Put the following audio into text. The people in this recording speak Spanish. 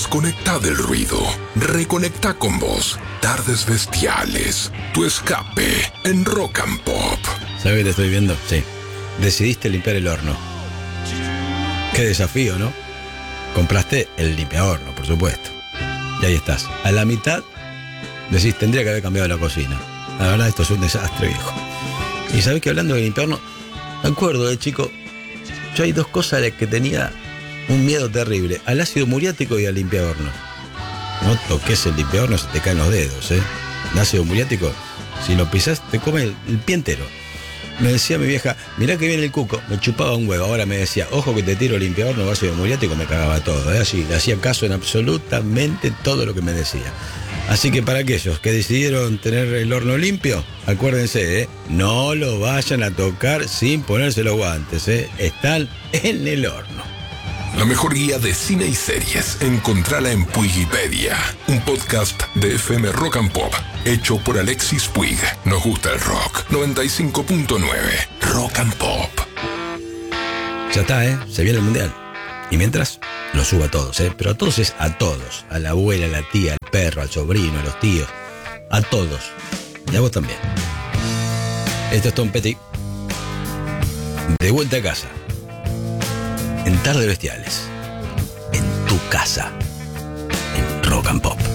Desconecta del ruido. Reconecta con vos. Tardes bestiales. Tu escape en Rock and Pop. ¿Sabes que te estoy viendo? Sí. Decidiste limpiar el horno. Qué desafío, ¿no? Compraste el limpiahorno, por supuesto. Y ahí estás. A la mitad decís, tendría que haber cambiado la cocina. La verdad, esto es un desastre, viejo. Y sabés que hablando de limpiarnos, me acuerdo de chico, yo hay dos cosas a las que tenía un miedo terrible: al ácido muriático y al limpiahorno. No toques el limpiahorno, se te caen los dedos, ¿eh? El ácido muriático, si lo pisás, te come el pie entero. Me decía mi vieja, mirá que viene el cuco, me chupaba un huevo. Ahora me decía, ojo que te tiro el limpiador, no ácido muriático, me cagaba todo, ¿eh? Así, le hacía caso en absolutamente todo lo que me decía. Así que para aquellos que decidieron tener el horno limpio, acuérdense, no lo vayan a tocar sin ponerse los guantes, están en el horno. La mejor guía de cine y series, encontrala en Puigipedia, un podcast de FM Rock and Pop, hecho por Alexis Puig. Nos gusta el rock. 95.9 Rock and Pop. Ya está, se viene el mundial. Y mientras, lo subo a todos, pero a todos es a todos. A la abuela, a la tía, al perro, al sobrino, a los tíos. A todos. Y a vos también. Esto es Tom Petty. De vuelta a casa. En Tardes Bestiales. En tu casa. En Rock and Pop.